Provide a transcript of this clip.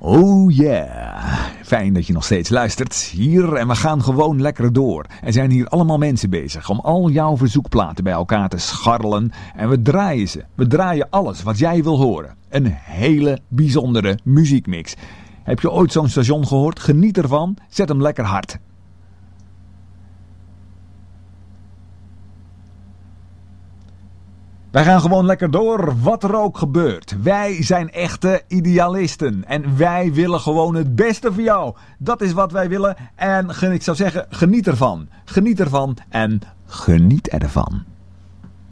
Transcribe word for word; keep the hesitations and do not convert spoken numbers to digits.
Oh yeah, fijn dat je nog steeds luistert hier en we gaan gewoon lekker door. Er zijn hier allemaal mensen bezig om al jouw verzoekplaten bij elkaar te scharrelen en we draaien ze. We draaien alles wat jij wil horen. Een hele bijzondere muziekmix. Heb je ooit zo'n station gehoord? Geniet ervan, zet hem lekker hard. Wij gaan gewoon lekker door, wat er ook gebeurt. Wij zijn echte idealisten. En wij willen gewoon het beste voor jou. Dat is wat wij willen. En ik zou zeggen, geniet ervan. Geniet ervan en geniet ervan.